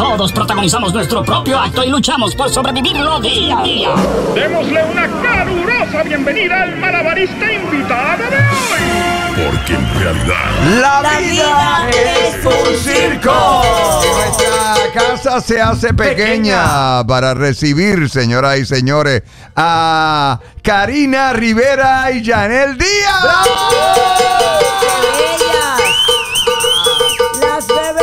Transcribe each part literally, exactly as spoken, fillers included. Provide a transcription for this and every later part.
Todos protagonizamos nuestro propio acto y luchamos por sobrevivirlo día a día. Démosle una calurosa bienvenida al malabarista invitado de hoy. Porque en realidad La, La vida, vida es un circo. Nuestra casa se hace pequeña para recibir, señoras y señores, a Karina Rivera y Yanel Díaz. Las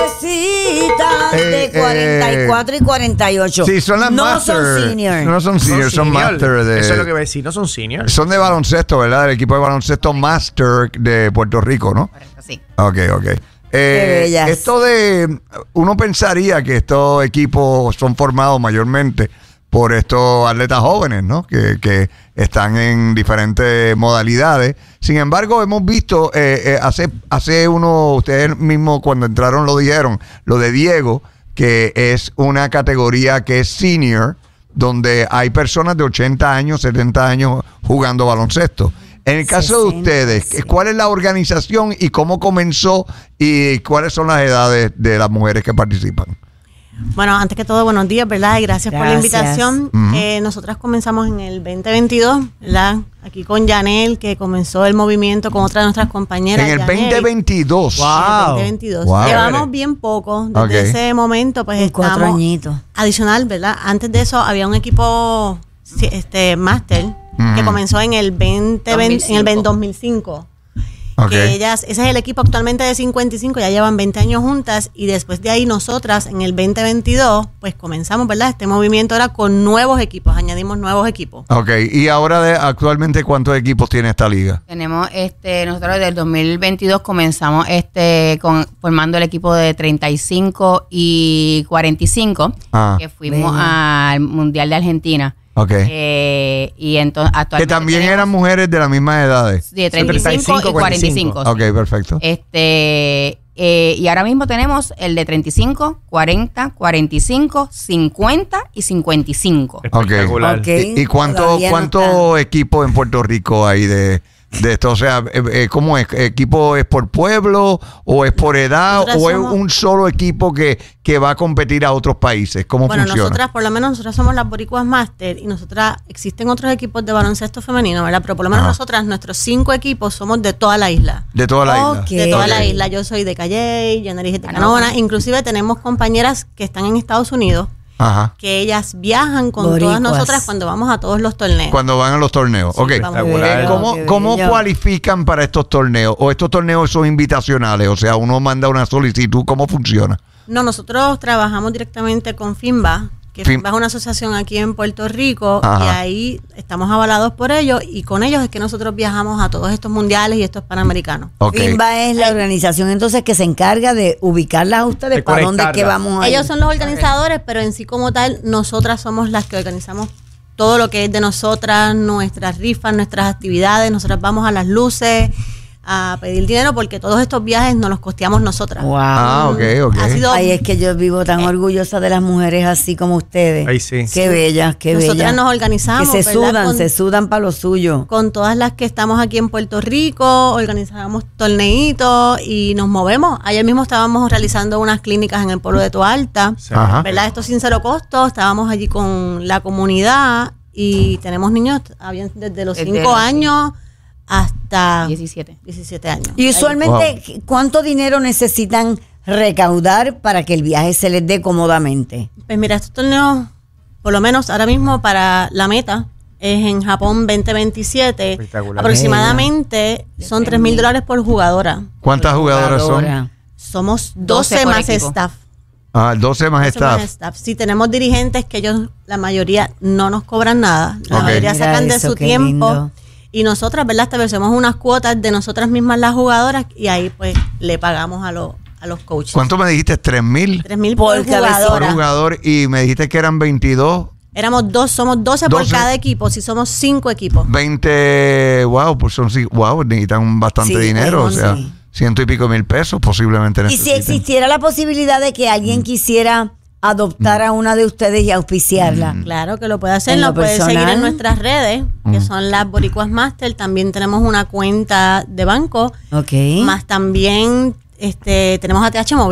bebecitas Eh, de cuarenta y cuatro eh, y cuarenta y ocho. Sí, son las no master. son senior. No son senior, son, senior. master de. Eso es lo que voy a decir, no son seniors. Son de baloncesto, ¿verdad? El equipo de baloncesto master de Puerto Rico, ¿no? Sí. Ok, ok. Eh, bellas. esto de, uno pensaría que estos equipos son formados mayormente por estos atletas jóvenes, ¿no? Que, que están en diferentes modalidades. Sin embargo, hemos visto, eh, eh, hace, hace uno, ustedes mismos cuando entraron lo dijeron, lo de Diego, que es una categoría que es senior, donde hay personas de ochenta años, setenta años jugando baloncesto. En el caso de ustedes, sí. ¿cuál es la organización y cómo comenzó y cuáles son las edades de las mujeres que participan? Bueno, antes que todo, buenos días, ¿verdad? Y gracias, por la Gracias. invitación. Ujú. Eh, nosotras comenzamos en el veinte veintidós, ¿verdad? Aquí con Yanel, que comenzó el movimiento con otra de nuestras compañeras. En el Yanel. veinte veintidós. En el Wow. veinte veintidós. Wow. Llevamos bien poco. Desde Ok. ese momento, pues En cuatro estamos... añitos. Adicional, ¿verdad? Antes de eso había un equipo sí, este máster que Ujú. comenzó en el veinte veinte, en el dos mil cinco. Ok. Que ellas, ese es el equipo actualmente de cincuenta y cinco, ya llevan veinte años juntas, y después de ahí nosotras en el veinte veintidós pues comenzamos, ¿verdad? Este movimiento ahora con nuevos equipos, añadimos nuevos equipos. Ok, y ahora de, actualmente, ¿cuántos equipos tiene esta liga? Tenemos, este, nosotros desde el dos mil veintidós comenzamos este con, formando el equipo de treinta y cinco y cuarenta y cinco, Ah. que fuimos Bella. al Mundial de Argentina. Ok. Eh, y entonces Que actualmente también tenemos eran mujeres de las mismas edades. de treinta y cinco y cuarenta y cinco. Ok, perfecto. Este, eh, y ahora mismo tenemos el de treinta y cinco, cuarenta, cuarenta y cinco, cincuenta y cincuenta y cinco. Espectacular. Ok. ¿Y, y cuánto- Todavía no cuántos equipos en Puerto Rico hay de, de esto? O sea, eh, eh, ¿cómo es? ¿Equipo es por pueblo o es por edad Nosotras o es somos- un solo equipo que, que va a competir a otros países? ¿Cómo Bueno, funciona? nosotras, por lo menos, nosotras somos las Boricuas Master, y nosotras, existen otros equipos de baloncesto femenino, ¿verdad? Pero por lo menos Ajá. nosotras, nuestros cinco equipos somos de toda la isla. De toda la Ok. isla. De toda Ok. la isla. Yo soy de Calley, Yaneri es de Canóvana. Canóvana. Inclusive tenemos compañeras que están en Estados Unidos, Ajá. que ellas viajan con Boricuas. todas nosotras cuando vamos a todos los torneos. Cuando van a los torneos. Sí, Ok. vamos. Espectacular. Eh, ¿Cómo, Qué cómo bello. cualifican para estos torneos? ¿O estos torneos son invitacionales? O sea, uno manda una solicitud. ¿Cómo funciona? No, nosotros trabajamos directamente con FIMBA, que Fim- FIMBA es una asociación aquí en Puerto Rico, Ajá. y ahí estamos avalados por ellos, y con ellos es que nosotros viajamos a todos estos mundiales y estos panamericanos. Ok. FIMBA es la organización entonces que se encarga de ubicarlas a ustedes De para dónde es que conectarlas. vamos a ir. Ellos son los organizadores, pero en sí como tal, nosotras somos las que organizamos todo lo que es de nosotras, nuestras rifas, nuestras actividades. Nosotras vamos a las luces a pedir dinero porque todos estos viajes nos los costeamos nosotras. Wow. Ah, ok, ok. Ha sido- Ay, es que yo vivo tan Eh. orgullosa de las mujeres así como ustedes. Ay, sí. Qué bellas, qué bellas. Nosotras nos organizamos, Que se ¿verdad? sudan, Con- se sudan para lo suyo. con todas las que estamos aquí en Puerto Rico, organizamos torneitos y nos movemos. Ayer mismo estábamos realizando unas clínicas en el pueblo de Toalta, Sí. Ajá. ¿verdad? Esto sin cero costo. Estábamos allí con la comunidad y tenemos niños, habían desde los Desde cinco los años hasta diecisiete. diecisiete años. Y usualmente, ¿cuánto dinero necesitan recaudar para que el viaje se les dé cómodamente? Pues mira, estos torneos, por lo menos ahora mismo para la meta, es en Japón veinte veintisiete. Espectacular. Aproximadamente son tres mil dólares por jugadora. ¿Cuántas jugadoras son? Jugadora. Somos doce doce por más equipo. staff. Ah, doce más doce más staff. staff. Sí, tenemos dirigentes que ellos, la mayoría, no nos cobran nada. La Ok. mayoría Mira sacan de eso, su qué tiempo. lindo. Y nosotras, ¿verdad? Establecemos unas cuotas de nosotras mismas las jugadoras y ahí pues le pagamos a los, a los coaches. ¿Cuánto me dijiste? ¿Tres mil? Tres mil Por por, cabezona. Por jugadora. jugador y me dijiste que eran veintidós, Éramos dos, somos doce, por doce. cada equipo, si somos cinco equipos. veinte, wow, pues son, sí, wow, necesitan bastante Sí, dinero, o sí. sea, ciento y pico mil pesos posiblemente Y si necesiten. existiera la posibilidad de que alguien quisiera adoptar a una de ustedes y auspiciarla. Claro que lo puede hacer, En lo lo puede seguir personal. en nuestras redes, que son las Boricuas Master. También tenemos una cuenta de banco, Ok. más también este tenemos A T H Móvil,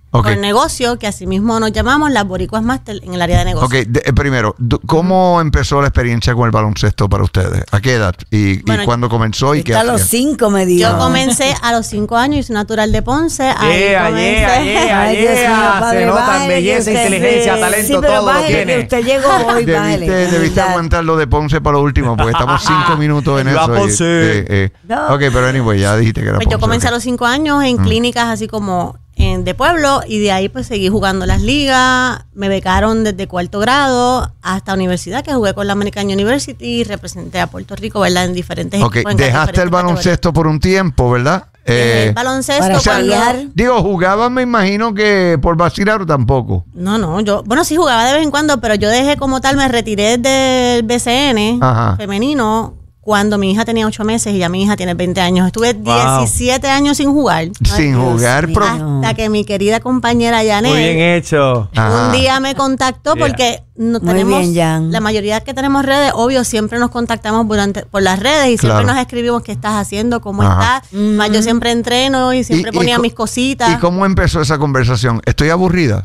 Ok. por negocio, que asimismo nos llamamos las Boricuas Master en el área de negocio. Ok, de- eh, primero, du- ¿cómo empezó la experiencia con el baloncesto para ustedes? ¿A qué edad? ¿Y, Bueno, y cuándo comenzó y qué Está a los hacían? cinco, me dijo. Yo comencé a los cinco años, hice natural de Ponce. Ahí Yeah, comencé. yeah, yeah, Ay, Dios mío, yeah. padre, Se nota bájele, que belleza, usted- inteligencia, sí, talento, sí, pero todo lo bájele, tiene. que usted llegó hoy, bájele. Debiste, debiste Ya. aguantar lo de Ponce para lo último, porque estamos cinco minutos en Viva eso. y- Ponce. eh, eh. No. Ok, pero anyway, ya dijiste que era Pues yo Ponce, comencé ok. a los cinco años en clínicas así como en, de pueblo y de ahí pues seguí jugando las ligas, me becaron desde cuarto grado hasta universidad, que jugué con la American University y representé a Puerto Rico, ¿verdad? En diferentes Ok, equipos, en dejaste el diferentes baloncesto por un tiempo, ¿verdad? categorías. Dejé Eh, el baloncesto para cuando- pelear. digo, jugaban, me imagino que por vacilar o tampoco. No, no, yo, bueno, sí jugaba de vez en cuando, pero yo dejé como tal, me retiré del B C N Ajá. femenino cuando mi hija tenía ocho meses y ya mi hija tiene veinte años. Estuve Wow. diecisiete años sin jugar. Sin Dios jugar. mío. pro- Hasta que mi querida compañera Janet Muy bien hecho. Ajá. un día me contactó Yeah. porque no Muy tenemos bien, Jan. la mayoría que tenemos redes, obvio, siempre nos contactamos durante por las redes y siempre Claro. nos escribimos qué estás haciendo, cómo Ajá. estás. Más yo siempre entreno y siempre Y- y ponía co- mis cositas. ¿Y cómo empezó esa conversación? Estoy aburrida.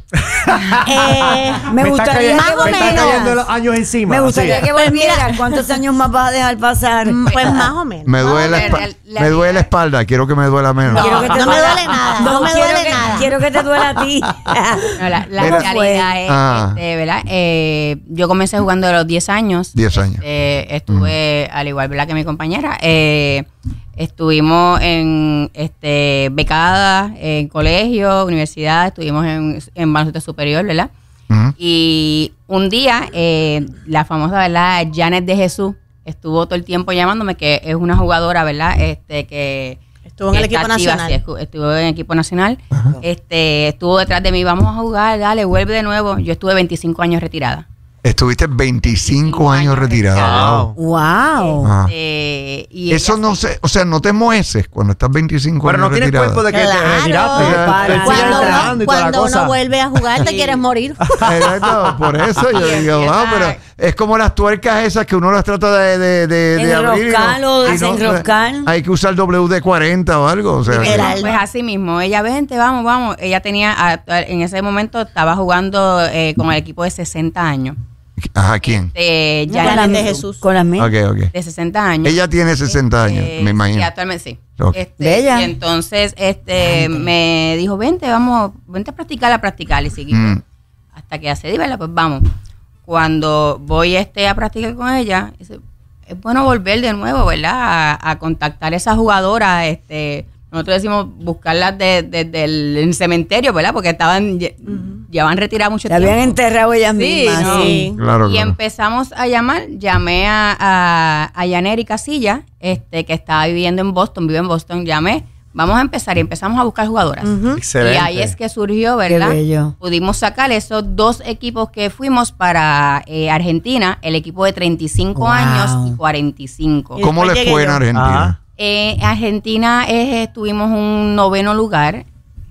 Eh, Me está gustaría cayendo- más o me está menos. cayendo los años encima. Me gustaría así. que volviera. ¿Cuántos años más vas a dejar pasar? pues más o menos. Me duele la, ver, espa- la- la- me duele la espalda. Quiero que me duela menos. Quiero que te no me duela- duele nada, no me quiero duele que- nada. Quiero que te duela a ti. No, la, la Mira. realidad es, Ah. este, ¿verdad? Eh, yo comencé jugando a los diez años. diez años. Este, estuve, al igual ¿verdad? que mi compañera, eh, estuvimos en este becada en colegio, universidad, estuvimos en, en baloncesto superior, ¿verdad? Ujú. Y un día, eh, la famosa, ¿verdad? Janet de Jesús estuvo todo el tiempo llamándome, que es una jugadora, ¿verdad? Este, que Estuvo en el que está equipo activa, nacional. sí, escu- estuvo en el equipo nacional. Este, estuvo detrás de mí, vamos a jugar, dale, vuelve de nuevo. Yo estuve veinticinco años retirada. Estuviste veinticinco años años retirada. retirada. Wow. Wow. Ah. Eh, y Eso ella no se- sé, o sea, no te mueces cuando estás veinticinco Pero no años tienes retirada. cuerpo de que Claro. te retiraste. que Para. te sigues Cuando, entrenando uno, y toda la cuando cosa. uno vuelve a jugar, te Sí. quieres morir. Exacto, por eso yo Y digo, empieza- wow, pero es como las tuercas esas que uno las trata de, de, de, de abrir. y no- Enroscar o y no- desenroscar. Hay que usar W D cuarenta o algo. O sea, que- Literal. Pues así mismo, ella, vente, vamos, vamos. Ella tenía, a- en ese momento estaba jugando eh, con el equipo de sesenta años. Ajá, ¿quién? Eh, Con ya las de Jesús. Con las mías. Ok, ok. de sesenta años. Ella tiene sesenta años, Este, me imagino. Sí, actualmente sí. Ok. Este, Bella. Y entonces este me dijo, vente, vamos, vente a practicar, a practicar. Y seguí Mm. hasta que hace ¿verdad? Pues vamos. Cuando voy este a practicar con ella, dice, es bueno volver de nuevo, ¿verdad? A, a contactar a esa jugadora, este, nosotros decimos buscarlas desde de, del el cementerio, ¿verdad? Porque estaban, lle- llevaban retiradas mucho Te tiempo. habían enterrado ellas Sí, mismas. no. Sí. Claro, Y claro. empezamos a llamar, llamé a, a, a Yaneri Casilla, este, que estaba viviendo en Boston, vive en Boston, llamé, vamos a empezar y empezamos a buscar jugadoras. Excelente. Y ahí es que surgió, ¿verdad? Qué bello. Pudimos sacar esos dos equipos que fuimos para eh, Argentina, el equipo de treinta y cinco Wow. años y cuarenta y cinco. Y ¿Cómo después les llegué fue en yo. Argentina? Ajá. Eh, Argentina eh, tuvimos un noveno lugar.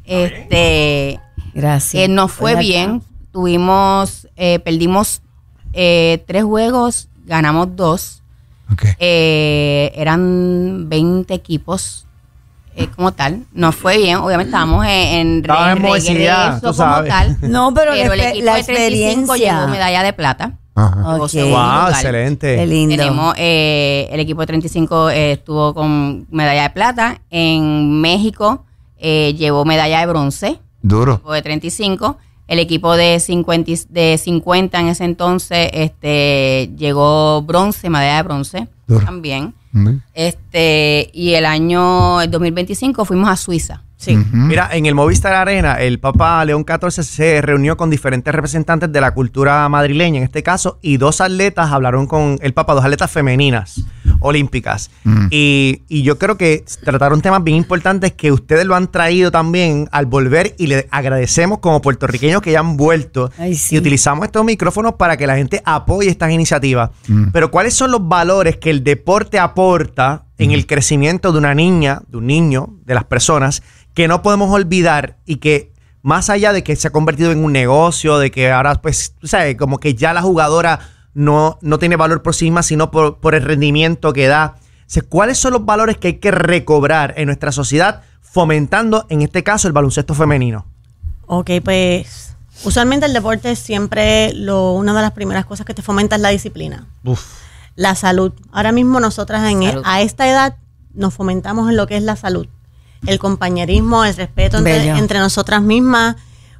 Este Gracias. eh, nos fue Pues, bien. Tuvimos, eh, perdimos eh, tres juegos, ganamos dos. Ok. Eh, eran veinte equipos eh, como tal. Nos fue bien. Obviamente estábamos en, en, Estaban en re- movilidad, regreso tú como sabes. tal. No, pero, la, el expe- equipo la de treinta y cinco experiencia. llevó medalla de plata. Ajá. Llegó Ok. segundo Wow, lugar. excelente. Qué lindo. Tenemos eh, el equipo de treinta y cinco eh, estuvo con medalla de plata. En México eh, llevó medalla de bronce. Duro. Equipo de treinta y cinco. El equipo de cincuenta, y- de cincuenta en ese entonces este, llegó bronce, medalla de bronce Duro. también. Mm. Este, y el año el dos mil veinticinco fuimos a Suiza. Sí. Ujú. Mira, en el Movistar Arena, el Papa León catorce se reunió con diferentes representantes de la cultura madrileña, en este caso, y dos atletas hablaron con el Papa, dos atletas femeninas olímpicas. Mm. Y, y yo creo que trataron temas bien importantes que ustedes lo han traído también al volver y le agradecemos como puertorriqueños que ya han vuelto Ay, sí. y utilizamos estos micrófonos para que la gente apoye estas iniciativas. Mm. Pero ¿cuáles son los valores que el deporte aporta en el crecimiento de una niña, de un niño, de las personas, que no podemos olvidar y que más allá de que se ha convertido en un negocio, de que ahora pues, tú sabes, como que ya la jugadora no, no tiene valor por sí misma, sino por, por el rendimiento que da? O sea, ¿cuáles son los valores que hay que recobrar en nuestra sociedad fomentando, en este caso, el baloncesto femenino? Ok, pues usualmente el deporte es siempre lo, una de las primeras cosas que te fomenta es la disciplina. Uf. La salud. Ahora mismo nosotras en Salud. a esta edad nos fomentamos en lo que es la salud. El compañerismo, el respeto entre, Bello. entre nosotras mismas,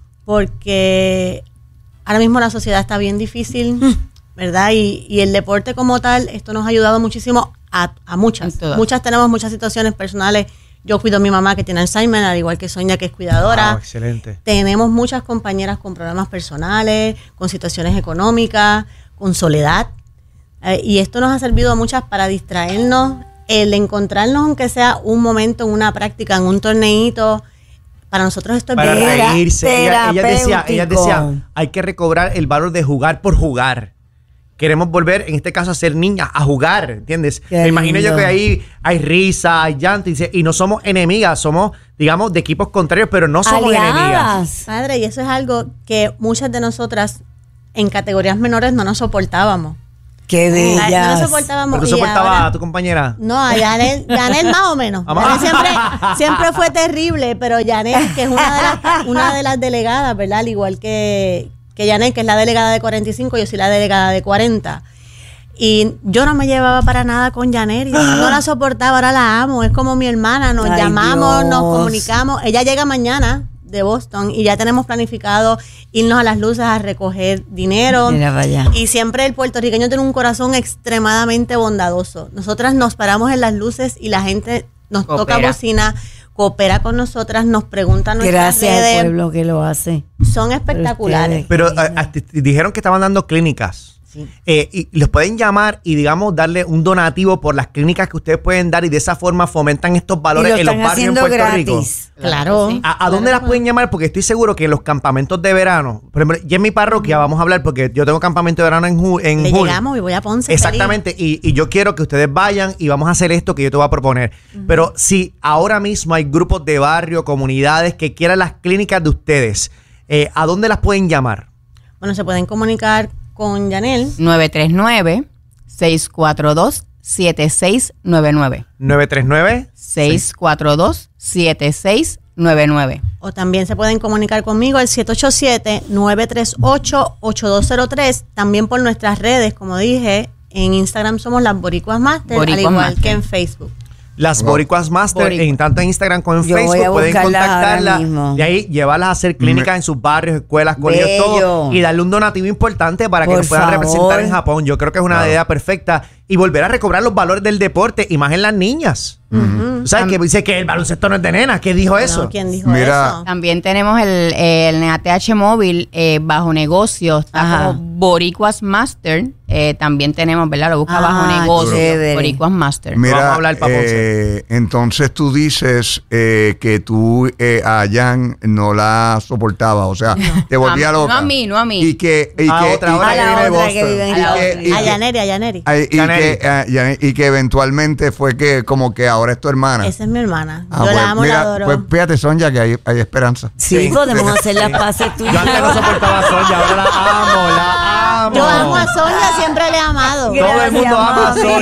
porque ahora mismo la sociedad está bien difícil, ¿verdad? Y, y el deporte como tal, esto nos ha ayudado muchísimo a, a muchas. En todas. Muchas tenemos muchas situaciones personales. Yo cuido a mi mamá que tiene Alzheimer, al igual que Sonia que es cuidadora. Wow, excelente. Tenemos muchas compañeras con problemas personales, con situaciones económicas, con soledad. Eh, y esto nos ha servido a muchas para distraernos, el encontrarnos, aunque sea un momento en una práctica, en un torneito. Para nosotros esto es Para bien. Tera- reírse. Ella, ella decía, ella terapéutico. decía, hay que recobrar el valor de jugar por jugar. Queremos volver, en este caso, a ser niñas, a jugar, ¿entiendes? Qué Me imagino yo lindo. que ahí hay risa, hay llanto, y, dice, y no somos enemigas, somos, digamos, de equipos contrarios, pero no somos enemigas. Aliadas. Padre, y eso es algo que muchas de nosotras en categorías menores no nos soportábamos. Qué No bellas. nos soportábamos. ¿Pero tú y soportabas ahora- a tu compañera? No, a Janet, Janet más o menos. Vamos. Janet siempre, siempre fue terrible, pero Janet, que es una de, las, una de las delegadas, ¿verdad? Al igual que, que Janet, que es la delegada de cuarenta y cinco, yo soy la delegada de cuarenta. Y yo no me llevaba para nada con Janet, y no la soportaba, ahora la amo, es como mi hermana, nos Ay, llamamos, Dios. nos comunicamos. Ella llega mañana de Boston y ya tenemos planificado irnos a las luces a recoger dinero. Mira para allá. Y siempre el puertorriqueño tiene un corazón extremadamente bondadoso.Nosotras nos paramos en las luces y la gente nos toca Coopera. bocina, coopera con nosotras, nos pregunta nuestras Gracias al redes. pueblo que lo hace. Son espectaculares. Pero a- a- te- te dijeron que estaban dando clínicas. Sí. Eh, y los pueden llamar y, digamos, darle un donativo por las clínicas que ustedes pueden dar y de esa forma fomentan estos Y valores lo en los están barrios en haciendo Puerto Rico. gratis. Claro. que sí. ¿A, a dónde las pueden llamar? Porque estoy seguro que en los campamentos de verano, por ejemplo, ya en mi parroquia vamos a hablar porque yo tengo campamento de verano en, ju- en Le julio. llegamos y voy a Ponce. Exactamente, y, y yo quiero que ustedes vayan y vamos a hacer esto que yo te voy a proponer. Pero si ahora mismo hay grupos de barrio, comunidades que quieran las clínicas de ustedes, eh, ¿a dónde las pueden llamar? feliz. Bueno, se pueden comunicar con Yanel. nueve tres nueve, seis cuatro dos, siete seis nueve nueve. nueve tres nueve. seis cuatro dos, siete seis nueve nueve. O también se pueden comunicar conmigo al siete ocho siete, nueve tres ocho, ocho dos cero tres. También por nuestras redes, como dije, en Instagram somos las Boricuas Master, Boricuas al igual Master. que en Facebook. Las Wow. Boricuas Master, Boricua. en tanto en Instagram como en Yo voy Facebook, a pueden buscarlas ahora contactarla. mismo. De ahí llevarlas a hacer clínicas Me- en sus barrios, escuelas, colegios, Bello. todo. Y darle un donativo importante para que Por nos puedan favor. representar en Japón. Yo creo que es una Claro. idea perfecta. Y volver a recobrar los valores del deporte, y más en las niñas. ¿Tú ¿Sabes? Que dice que el baloncesto no es de nenas. ¿Qué dijo eso? No, ¿quién dijo Mira. eso? También tenemos el, el N A T H móvil eh, bajo negocios, está Ajá. como Boricuas Master. Eh, también tenemos, ¿verdad? Lo busca Ah, bajo negocios, chévere. Boricuas Master. Vamos Mira, a hablar pa' Ponce. eh, entonces tú dices eh, que tú eh, a Jan no la soportabas, o sea, te volvía A mí, loca. no a mí, no a mí. Y que, y A que, otra, y ahora A que- la viene de otra que Boston. vive en A la Estados otra. Unidos. A Yaneri, a Yaneri. ay, y, Yaneri. que, ah, Yaneri, y que eventualmente fue que como que ahora es tu hermana. Esa es mi hermana. Ah, Yo pues, la amo, mira, la adoro. Pues fíjate, Sonia, que hay, hay esperanza. Sí, Sí. podemos hacer las paces tuyas. Yo antes no soportaba a Sonia, ahora la amo, la amo. Yo amo a Sonia, siempre le he amado. Todo el mundo ama a Gracias, Sonia.